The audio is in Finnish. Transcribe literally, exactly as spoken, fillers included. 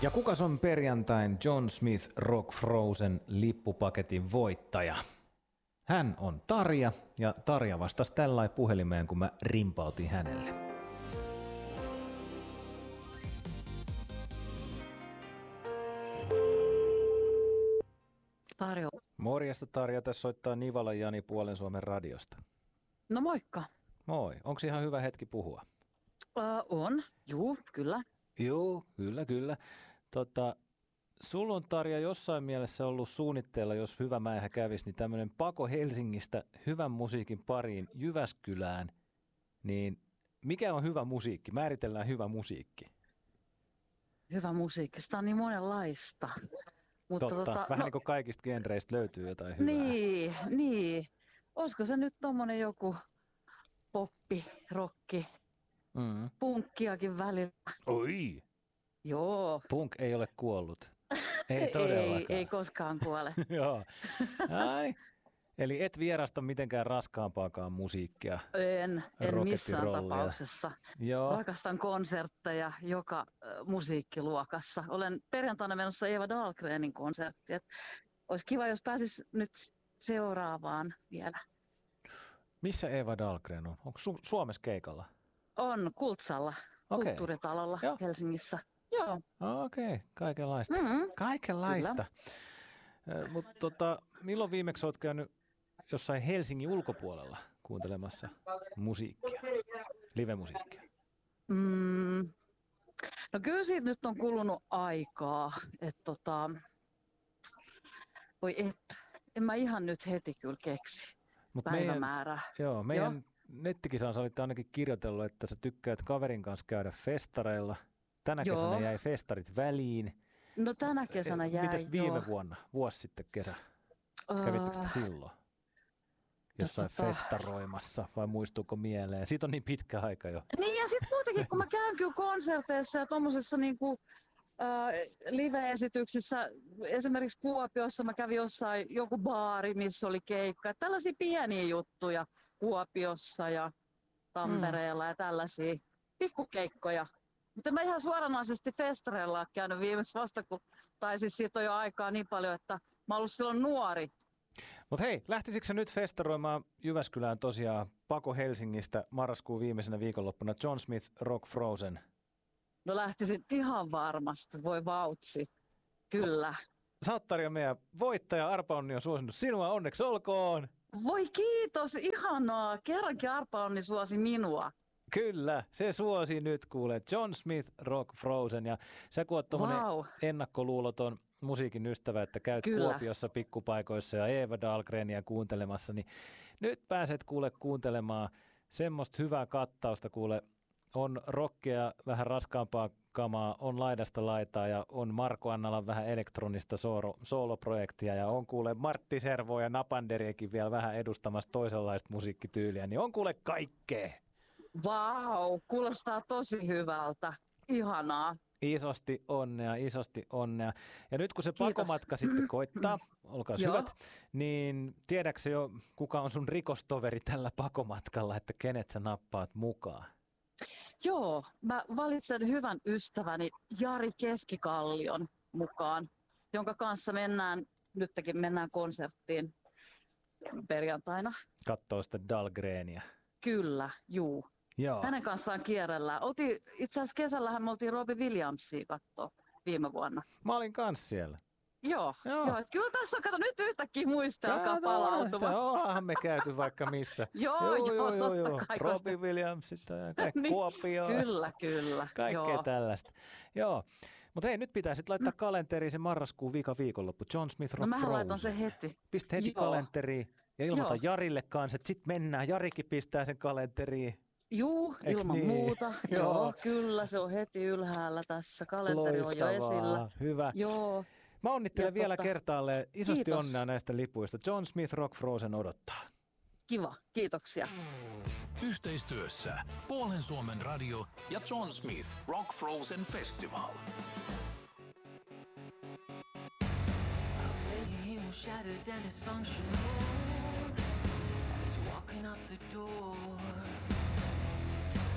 Ja kukas on perjantain John Smith Rock Frozen lippupaketin voittaja? Hän on Tarja, ja Tarja vastasi tällain puhelimeen, kun mä rimpautin hänelle. Tarjo. Morjesta Tarja, tässä soittaa Nivalan Jani Puolen Suomen radiosta. No moikka. Moi, onko ihan hyvä hetki puhua? Uh, on, juu, kyllä. Joo, kyllä, kyllä. Tota, sulla on Tarja jossain mielessä ollut suunnitteilla, jos hyvä mäihä kävisi, niin tämmöinen pako Helsingistä hyvän musiikin pariin Jyväskylään, niin mikä on hyvä musiikki? Määritellään hyvä musiikki. Hyvä musiikki, sitä on niin monenlaista. Mutta Totta, tota, vähän no, niin kuin kaikista genreistä löytyy jotain hyvää. Niin, niin. Olisiko se nyt tommonen joku poppi, rokki, mm. punkkiakin välillä? Oi! Joo. Punk ei ole kuollut. Ei todellakaan. ei, ei koskaan kuole. Joo. Ai. Eli et vierasta mitenkään raskaampaakaan musiikkia. En, en missään tapauksessa. Joo. Rakastan konsertteja joka äh, musiikkiluokassa. Olen perjantaina menossa Eva Dahlgrenin konserttiin. Olisi kiva, jos pääsis nyt seuraavaan vielä. Missä Eva Dahlgren on? Onko Su- Suomessa keikalla? On Kultsalla, okay. Kulttuuritalolla Joo. Helsingissä. Joo. Okei, okay. Kaikenlaista. Mm-hmm. Kaikenlaista. Mutta tota, milloin viimeksi olet käynyt jossain Helsingin ulkopuolella kuuntelemassa musiikkia, live-musiikkia? Mm. No kyllä siitä nyt on kulunut aikaa. Et tota, voi et, en mä ihan nyt heti kyllä keksi Mut päivämäärää. Meidän, joo, meidän joo. nettikisaan sä olit ainakin kirjoitellut, että sä tykkäät kaverin kanssa käydä festareilla. Tänä joo. kesänä jäi festarit väliin. No tänä kesänä jäi, Mitäs viime joo. vuonna, vuosi sitten kesä? Kävittekö te silloin jossain no, tota... festaroimassa vai muistuuko mieleen? Siitä on niin pitkä aika jo. Niin ja sitten muutenkin, kun mä käyn kyllä konserteissa ja tuommoisessa niinku, äh, live-esityksissä, esimerkiksi Kuopiossa mä kävin jossain joku baari, missä oli keikka. Tällaisia pieniä juttuja Kuopiossa ja Tampereella hmm. ja tällaisia pikkukeikkoja. Mutta mä ihan suoranaisesti festareilla olen käynyt viimeksi vasta, kun, tai siis siitä on jo aikaa niin paljon, että mä ollut silloin nuori. Mutta hei, lähtisikö sä nyt festaroimaan Jyväskylään tosiaan pako Helsingistä marraskuun viimeisenä viikonloppuna John Smith Rock Frozen? No lähtisin ihan varmasti, voi vautsi, kyllä. Sä oot Tarja meidän voittaja, Arpa Onni on suosinut sinua, onneksi olkoon! Voi kiitos, ihanaa, kerrankin Arpa Onni suosi minua. Kyllä, se suosi nyt kuulee John Smith Rock Frozen ja sä kun oot tommonen wow. ennakkoluuloton musiikin ystävä, että käyt Kyllä. Kuopiossa pikkupaikoissa ja Eva Dahlgrenia kuuntelemassa, niin nyt pääset kuule kuuntelemaan semmoista hyvää kattausta kuule, on rockia, vähän raskaampaa kamaa, on laidasta laitaa ja on Marko Annalan vähän elektronista soolo, sooloprojektia ja on kuule Martti Servo ja Napanderiakin vielä vähän edustamassa toisenlaista musiikkityyliä, niin on kuule kaikkea. Vau, wow, kuulostaa tosi hyvältä. Ihanaa. Isosti onnea, isosti onnea. Ja nyt kun se Kiitos. pakomatka sitten koittaa, olkaa hyvät, niin tiedätkö jo, kuka on sun rikostoveri tällä pakomatkalla, että kenet sä nappaat mukaan? Joo, mä valitsen hyvän ystäväni Jari Keskikallion mukaan, jonka kanssa mennään, nytkin mennään konserttiin perjantaina. Kattoo sitä Dahlgrenia. Kyllä, juu. Joo. Hänen kanssaan kierrellään. Oltiin, itse asiassa kesällähän me oltiin Robbie Williamsia katsoa viime vuonna. Mä olin kanssa siellä. Joo, joo. joo kyllä tässä on, kato nyt yhtäkkiä muista alkaa palautumaan. Onhan me käyty vaikka missä. joo, joo, joo, totta joo. kai. Robbie Williamsista ja niin, Kuopio. Kyllä, kyllä. Kaikkea joo. tällaista. Joo, mutta hei, nyt pitää sitten laittaa mm. kalenteriin se marraskuun vika viikonloppu. John Smith Rock No mä Frozen. laitan sen heti. Pistä heti joo. kalenteriin ja ilmoita joo. Jarille kanssa, että sitten mennään. Jarikin pistää sen kalenteriin. Juu, Eks ilman niin? muuta. Joo. Joo, kyllä se on heti ylhäällä tässä. Kalenteri Loistavaa. on jo esillä. Hyvä. Joo. Mä onnittelen ja vielä totta. kertaalleen. Isosti Kiitos. onnea näistä lipuista. John Smith Rock Frozen odottaa. Kiva, kiitoksia. Yhteistyössä Puolen Suomen radio ja John Smith Rock Frozen Festival. Shattered and dysfunctional as you're walking out the door.